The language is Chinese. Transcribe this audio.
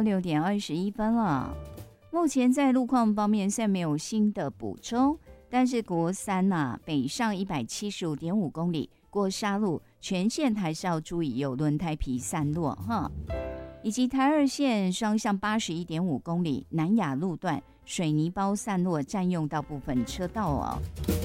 候6:21了。目前在路况方面虽然没有新的补充，但是国3北上175.5公里过沙路，全线还是要注意有轮胎皮散落哈。以及台2线双向81.5公里南雅路段水泥包散落，占用到部分车道哦。